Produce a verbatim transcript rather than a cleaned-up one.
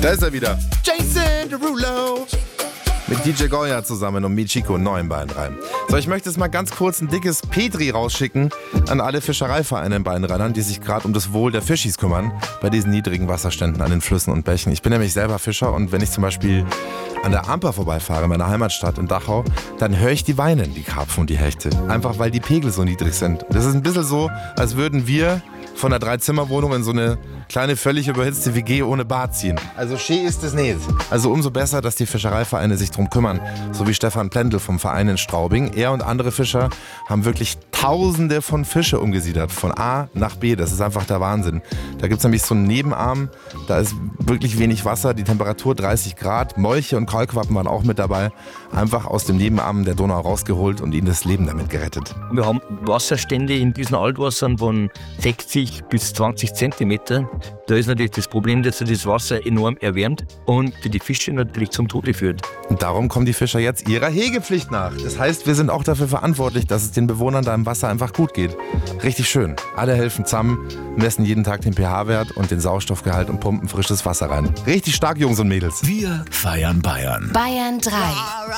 Da ist er wieder. Jason Derulo. Mit D J Goya zusammen und Michiko neu in Bayern drei. So, ich möchte jetzt mal ganz kurz ein dickes Petri rausschicken an alle Fischereivereine in Bayern-Rheinland, die sich gerade um das Wohl der Fischis kümmern, bei diesen niedrigen Wasserständen an den Flüssen und Bächen. Ich bin nämlich selber Fischer und wenn ich zum Beispiel an der Amper vorbeifahre, meiner Heimatstadt in Dachau, dann höre ich die weinen, die Karpfen und die Hechte. Einfach weil die Pegel so niedrig sind. Das ist ein bisschen so, als würden wir von einer Dreizimmerwohnung in so eine kleine, völlig überhitzte W G ohne Bad ziehen. Also schön ist es nicht. Also umso besser, dass die Fischereivereine sich drum kümmern. So wie Stefan Plendl vom Verein in Straubing. Er und andere Fischer haben wirklich Tausende von Fische umgesiedelt. Von A nach B. Das ist einfach der Wahnsinn. Da gibt es nämlich so einen Nebenarm. Da ist wirklich wenig Wasser. Die Temperatur dreißig Grad. Molche und Kaulquappen waren auch mit dabei. Einfach aus dem Nebenarm der Donau rausgeholt und ihnen das Leben damit gerettet. Wir haben Wasserstände in diesen Altwassern von sechzig bis zwanzig Zentimeter. Da ist natürlich das Problem, dass sich das Wasser enorm erwärmt und die Fische natürlich zum Tode führt. Und darum kommen die Fischer jetzt ihrer Hegepflicht nach. Das heißt, wir sind auch dafür verantwortlich, dass es den Bewohnern da im Wasser einfach gut geht. Richtig schön. Alle helfen zusammen, messen jeden Tag den pH-Wert und den Sauerstoffgehalt und pumpen frisches Wasser rein. Richtig stark, Jungs und Mädels. Wir feiern Bayern. Bayern drei.